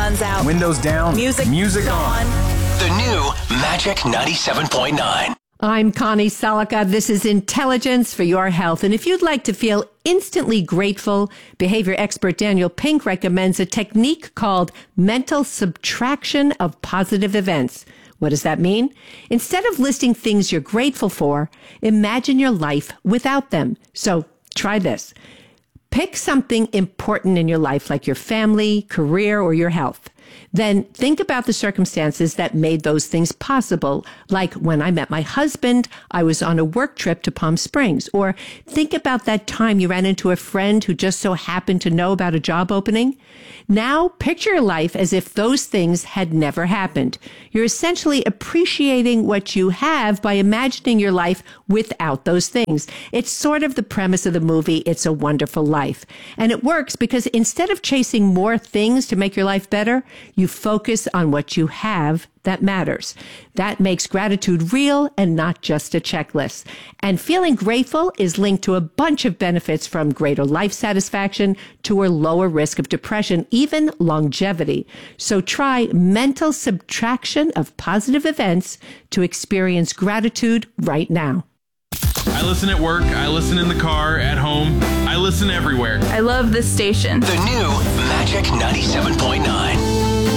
sun's out. Windows down. Music on. The new Magic 97.9. I'm Connie Salica. This is Intelligence for Your Health. And if you'd like to feel instantly grateful, behavior expert Daniel Pink recommends a technique called mental subtraction of positive events. What does that mean? Instead of listing things you're grateful for, imagine your life without them. So try this. Pick something important in your life, like your family, career, or your health. Then think about the circumstances that made those things possible, like when I met my husband, I was on a work trip to Palm Springs. Or think about that time you ran into a friend who just so happened to know about a job opening. Now picture your life as if those things had never happened. You're essentially appreciating what you have by imagining your life without those things. It's sort of the premise of the movie, It's a Wonderful Life. And it works because instead of chasing more things to make your life better, you focus on what you have that matters. That makes gratitude real and not just a checklist. And feeling grateful is linked to a bunch of benefits, from greater life satisfaction to a lower risk of depression, even longevity. So try mental subtraction of positive events to experience gratitude right now. I listen at work, I listen in the car, at home, I listen everywhere. I love this station. The new Magic 97.9.